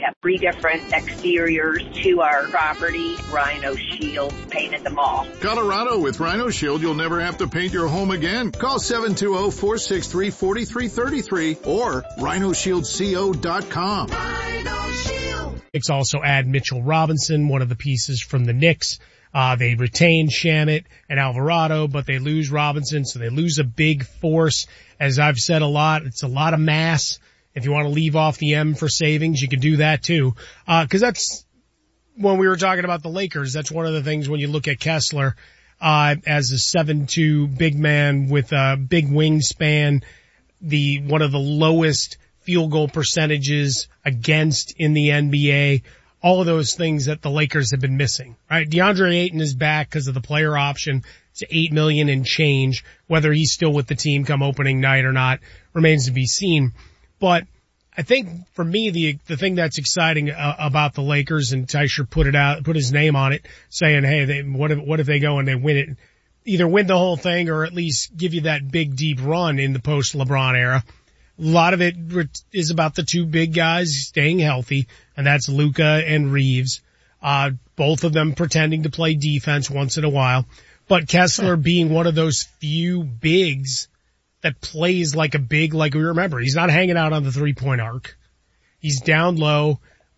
have 3 different exteriors to our property. Rhino Shield painted them all. Colorado, with Rhino Shield, you'll never have to paint your home again. Call 720-463-4333 or rhinoshieldco.com. Rhino Shield. Knicks also add Mitchell Robinson, one of the pieces from the Knicks. They retain Shamet and Alvarado, but they lose Robinson, so they lose a big force. As I've said a lot, it's a lot of mass. If you want to leave off the M for savings, you can do that too. 'Cause that's when we were talking about the Lakers. That's one of the things when you look at Kessler, as a 7'2" big man with a big wingspan, one of the lowest field goal percentages against in the NBA. All of those things that the Lakers have been missing, right? DeAndre Ayton is back because of the player option. It's $8 million and change. Whether he's still with the team come opening night or not remains to be seen. But I think for me, the thing that's exciting about the Lakers, and Teicher put his name on it, saying, hey, what if they go and they win it? Either win the whole thing or at least give you that big deep run in the post LeBron era. A lot of it is about the 2 big guys staying healthy, and that's Luka and Reeves. Both of them pretending to play defense once in a while. But Kessler being one of those few bigs that plays like a big, like we remember. He's not hanging out on the 3-point arc. He's down low,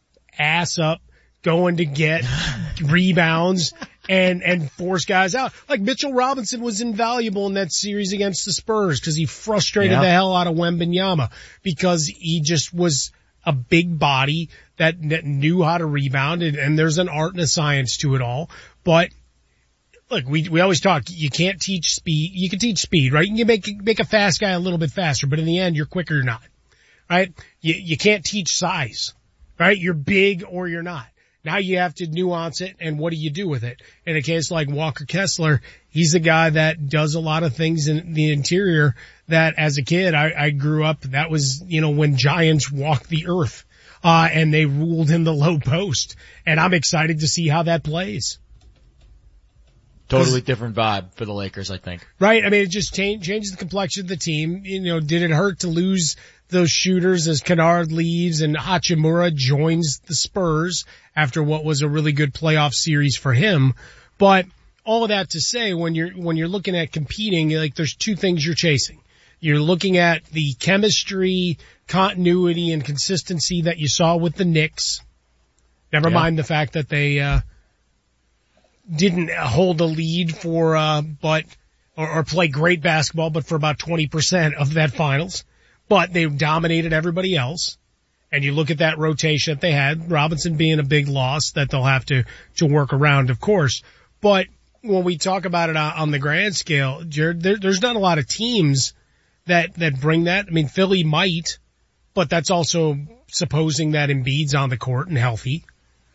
ass up, going to get rebounds and force guys out. Like Mitchell Robinson was invaluable in that series against the Spurs because he frustrated the hell out of Wembanyama because he just was a big body that knew how to rebound, and there's an art and a science to it all. But look, we always talk, you can't teach speed. You can teach speed, right? You can make a fast guy a little bit faster, but in the end, you're quick or you're not, right? You can't teach size, right? You're big or you're not. Now you have to nuance it, and what do you do with it? In a case like Walker Kessler, he's a guy that does a lot of things in the interior that as a kid, I grew up, that was, when giants walked the earth, and they ruled in the low post. And I'm excited to see how that plays. Totally different vibe for the Lakers, I think. Right. I mean, it just changes the complexion of the team. Did it hurt to lose those shooters as Kennard leaves and Hachimura joins the Spurs after what was a really good playoff series for him? But all of that to say, when you're looking at competing, there's 2 things you're chasing. You're looking at the chemistry, continuity, and consistency that you saw with the Knicks. Never mind the fact that they, didn't hold the lead for, or play great basketball, but for about 20% of that finals. But they dominated everybody else. And you look at that rotation that they had, Robinson being a big loss that they'll have to work around, of course. But when we talk about it on the grand scale, Jared, there's not a lot of teams that bring that. I mean, Philly might, but that's also supposing that Embiid's on the court and healthy.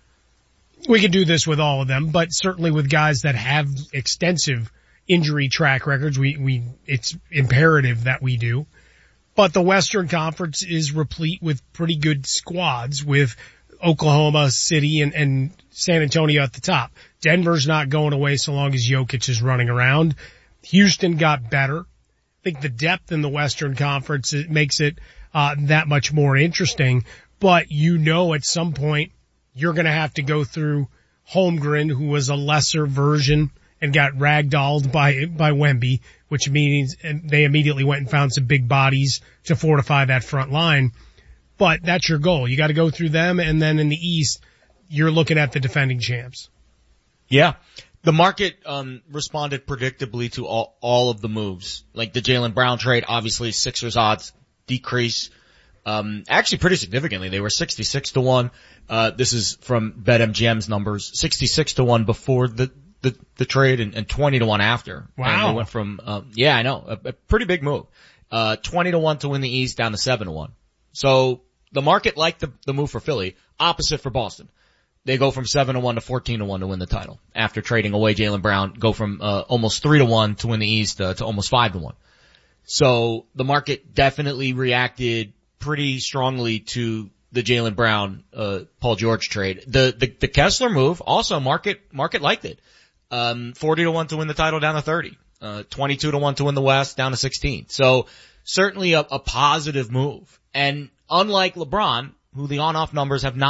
We can do this with all of them, but certainly with guys that have extensive injury track records, it's imperative that we do. But the Western Conference is replete with pretty good squads with Oklahoma City and San Antonio at the top. Denver's not going away so long as Jokic is running around. Houston got better. I think the depth in the Western Conference, it makes it that much more interesting. But at some point, you're going to have to go through Holmgren, who was a lesser version and got ragdolled by Wemby, which means they immediately went and found some big bodies to fortify that front line. But that's your goal. You got to go through them, and then in the East, you're looking at the defending champs. Yeah. The market responded predictably to all of the moves. Like the Jaylen Brown trade, obviously Sixers odds decrease actually pretty significantly. They were 66-1. This is from BetMGM's numbers. 66-1 before the trade and 20-1 after. Wow. And they went from I know, a pretty big move. 20-1 to win the East down to 7-1. So the market liked the move for Philly, opposite for Boston. They go from 7-1 to 14-1 to win the title after trading away Jaylen Brown, go from almost 3-1 to win the East to almost 5-1. So the market definitely reacted pretty strongly to the Jaylen Brown Paul George trade. The Kessler move also market liked it. 40-1 to win the title down to 30. 22-1 to win the West down to 16. So certainly a positive move. And unlike LeBron, who the on-off numbers have not